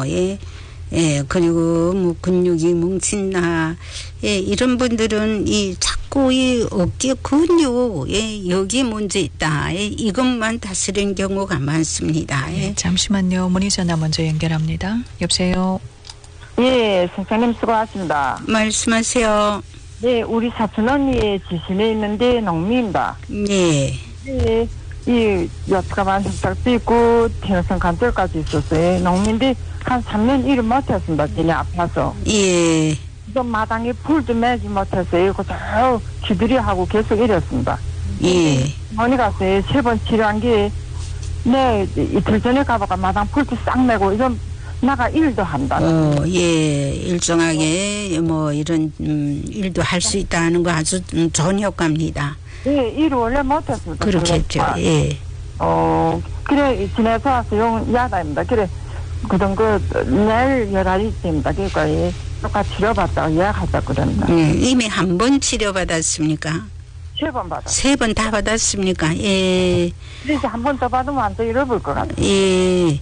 예. 예, 그리고 뭐 근육이 뭉친다. 예, 이런 분들은 자꾸 이 어깨 근육, 예, 여기 문제 있다. 예, 이것만 다스리는 경우가 많습니다. 예. 네, 잠시만요. 문의 전화 먼저 연결합니다. 여보세요. 예, 선생님 수고하십니다. 말씀하세요. 네, 우리 사촌 언니의 지심에 있는데 농민입니다. 예. 예, 이 여차가만 흡착도 있고 태어성 관절까지 있었어요. 농민인데 한 3년 일을 못했습니다. 전에 아파서. 예. 또 마당에 불도 매지 못했어요. 그저 기들이하고 계속 이랬습니다. 예. 어머니 갔어요. 3번 치료한 게, 네, 이틀 전에 가봐가 마당 불도 싹 매고, 이런, 나가 일도 한다. 예. 일정하게 뭐 이런, 일도 할 수 있다는 거 아주 좋은 효과입니다. 예, 일을 원래 못했습니다. 그렇겠죠. 예. 그래, 지내서 와서 야다입니다. 그래, 그던 내일 11시입니다. 그러니까, 예, 똑같이 치료받다가 예약하자 그런다. 이미 한 번 치료받았습니까? 3번 받았어요. 3번 다 받았습니까? 예. 그래서 한 번 더 받으면 완전 잃어볼 것 같아요. 예.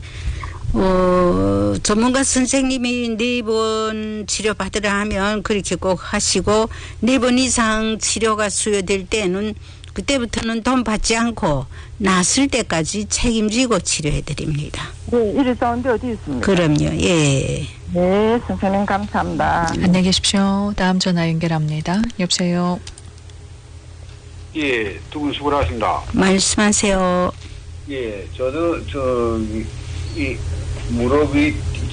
전문가 선생님이 4번 치료받으라 하면 그렇게 꼭 하시고 4번 이상 치료가 수요될 때는 그때부터는 돈 받지 않고 낫을 때까지 책임지고 치료해드립니다. 네, 이리 좋은데 어디 있습니까? 그럼요. 예. 네, 선생님 감사합니다. 안녕히 계십시오. 다음 전화 연결합니다. 여보세요. 예, 두 분 수고하십니다. 말씀하세요. 예, 저도 이 무릎이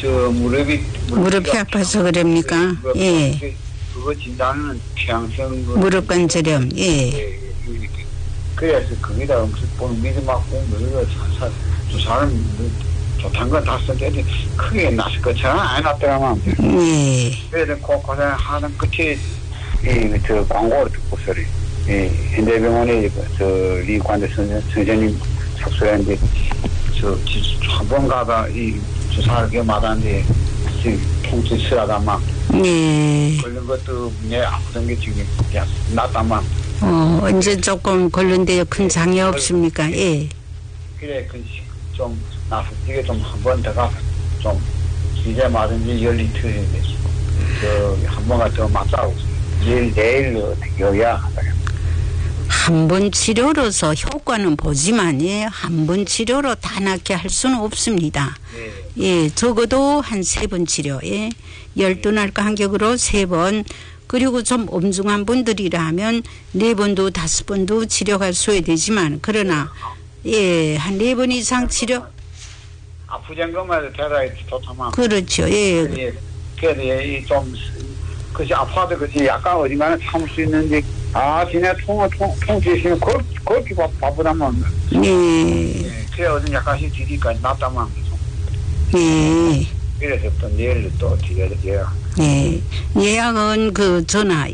아파서 그럽니까? 예. 그거 진단은 태양성 무릎 관절염. 예. 그래서 거기다 보는 미리 맞고 두 사람 좋다는 건 다 썼는데 크게 났을 것처럼 안 났더라만. 예. 그래서 고생하는 끝에 저 광고를 듣고 소리. 예, 현대병원에 리관대 선생님 접수했는데 한 번 가다 주사하게 맞았는데 통증 치라다만. 예. 걸린 것도 내 아프던 게 지금 낫다만. 언제 조금 걸른데요. 큰 장애 없습니까? 예. 그래, 좀 나서 이게 좀 한 번 더 가서 좀 이제 맞은 지 10리터인데 한 번가 더 맞자고 내일 여야 한 번 치료로서 효과는 보지만 한 번 치료로 다 낫게 할 수는 없습니다. 예, 적어도 한 3번 치료, 12날 간격으로 3번, 그리고 좀 엄중한 분들이라면 4번도 5번도 치료가 소요되지만, 그러나, 예, 한 4번 이상 치료. 아프지 않은 것만 대단히 좋다만. 그렇죠, 예. 그래도 좀, 그치, 아파도 그치, 약간 어딘가는 참을 수 있는데, 지네 통지시면 그렇게 바쁘다만. 예. 그래, 어딘 약간씩 뒤니까 낫다만. 예. 그래서 또 내일 또 드려야. 예. 예약은 전화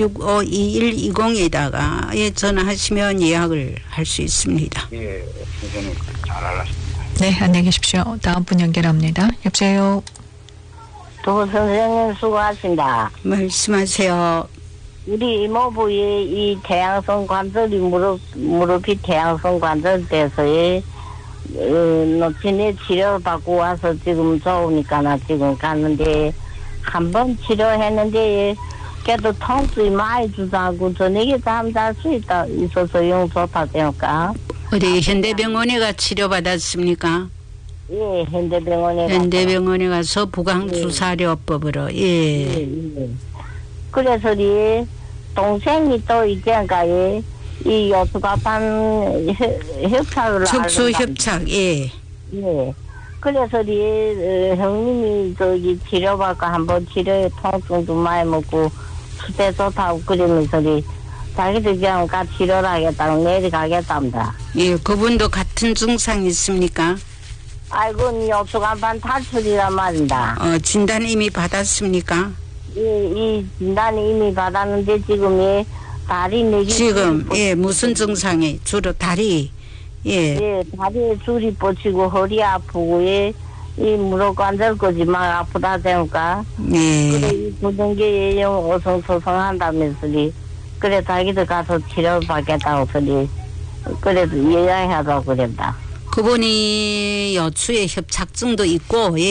265-2120에다가 전화하시면 예약을 할 수 있습니다. 예, 선생님 잘 알았습니다. 네, 안녕히 계십시오. 다음 분 연결합니다. 여보세요. 두 분 선생님 수고하십니다. 말씀하세요. 우리 이모부의 이 태양성 관절이 무릎이 태양성 관절 돼서의 노친에 치료받고 와서 지금 좋으니까 나 지금 갔는데 한 번 치료했는데 걔도 통증이 많이 주자고 저녁에 잠잘 수 있어서 용 좋다 되니까. 어디 현대병원에 가 치료받았습니까? 예, 현대병원에 가서 부강주사료법으로. 예. 그래서 우리 동생이 또 있잖아요. 이 요수가판 협착을 척수협착. 예. 예. 그래서 우리 형님이 치료받고 한번 치료에 통증도 많이 먹고 수대 좋다고 그러면서 우리 자기들 그냥 같이 치료를 하겠다고 내일 가겠답니다. 예, 그분도 같은 증상이 있습니까? 아이고, 요수간판 탈출이란 말입니다. 진단 이미 받았습니까? 이 진단이 이미 받았는데 지금 다리 내기 지금 무슨 증상이 주로 다리 다리에 줄이 뻗치고 허리 아프고 이 무릎 관절까지 막 아프다 되니까 그래 이 부등계 예용 어성소성한다면서 그래 자기들 가서 치료받겠다고 소리 그래도 예약하자고 그랬다. 그분이 여추에 협착증도 있고